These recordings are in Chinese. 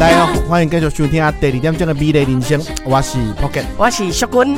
来哦，欢迎继续收听第2点钟的美丽人生，我是 Pocket， 我是淑君。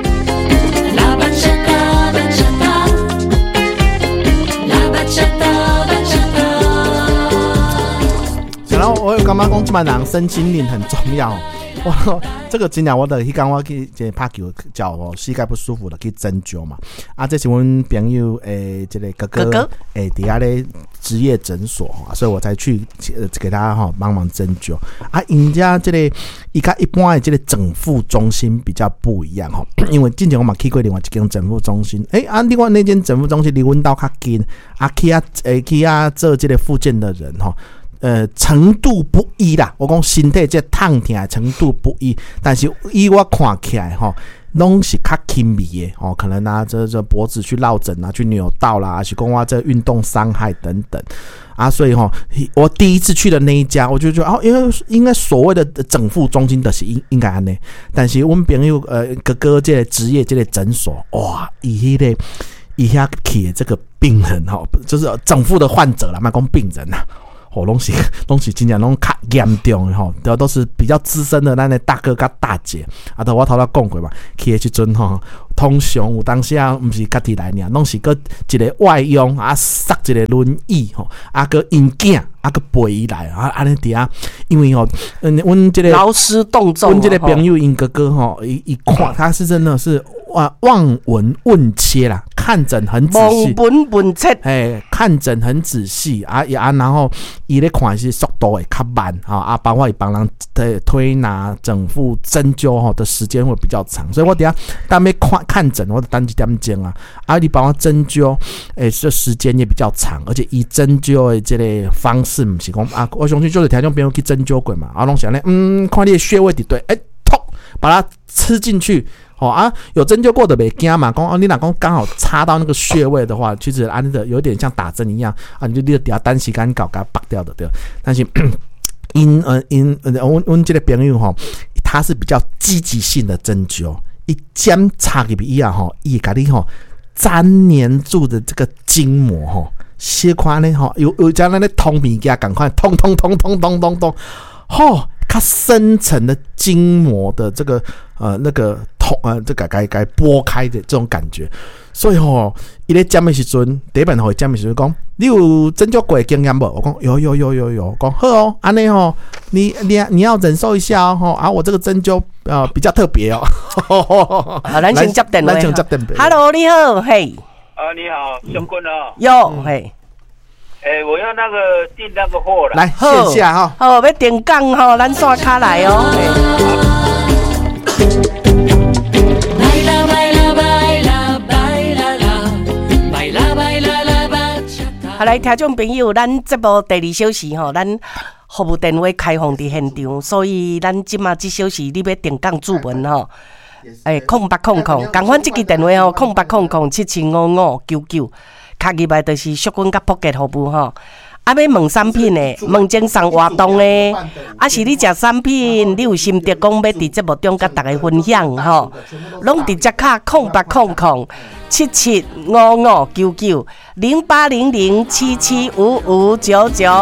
然后我有感觉讲，这班人身心灵很重要。我这个真正我的迄天我去拍球，脚膝盖不舒服的去针灸嘛。啊，这是我们朋友这个哥哥底下咧职业诊所，所以我才去给他帮忙针灸。啊，人家这个伊甲一般的这个整复中心比较不一样因为之前我嘛去过另外一间整复中心，另外那间整复中心离阮家较近，去做这个复健的人程度不一啦，我讲身体这痛痛的程度不一，但是以我看起来拢是较轻微的可能这脖子去落枕去扭到啦，还是讲我这运动伤害等等啊，所以我第一次去的那一家，我就觉得因为应该所谓的整复中心的是应该安尼，但是我们朋友哥哥这个职业这个诊所，哇，以遐去的这个病人就是整复的患者啦，莫讲病人啦。拢是真正拢较严重的都是比较资深的咱的大哥甲大姐啊，我头仔讲过嘛，去的时阵通常有当时不是家己来尔，拢是个一个外佣啊，塞一个轮椅啊，个因囝啊，个陪伊来啊，安尼底下，因为阮这个劳师动众， 阮这个朋友因哥哥伊看他是真的是望闻问切啦，看诊很仔细， 望闻问切， 看诊很仔细啊，然后伊咧看是速度会较慢啊，包括伊帮人推拿、整复、针灸的时间会比较长，所以我等下当要看诊，我就等1点钟啊，你帮我针灸，这时间也比较长，而且伊针灸的这个方式不是讲我相信就是条件朋友去针灸过嘛，拢想咧，看你的穴位伫对，痛，把它吃进去。有针灸过的袂惊嘛？讲你若讲刚好插到那个穴位的话，其实有点像打针一样你就底下单时间搞给它拔掉的对。但是我这个朋友他是比较积极性的针灸，一针插入去以后伊会给你粘黏住的这个筋膜小可呢有将那通物件赶快通较深层的筋膜的这个那个这个该拨开的这种感觉，所以伊咧讲的时阵，第一遍会讲的时阵讲，你有针灸过的经验无？我讲有，讲好安尼你要忍受一下我这个针灸比较特别咱先接电话，Hello， 你好，嘿， 你好，兄君有嘿。 我要那个订那个货了。 来线下好，要订港咱线卡来好，来听众朋友，咱节目第2小时咱服务电话开放伫现场，所以咱即马1小时你要订港注文0800，赶快这个电话0800775599。卡入来就是淑君甲普吉服务要问产品的，问精神活动的，是你食产品，你有心得讲要伫节目中甲大家分享拢伫只卡08007755990800775599。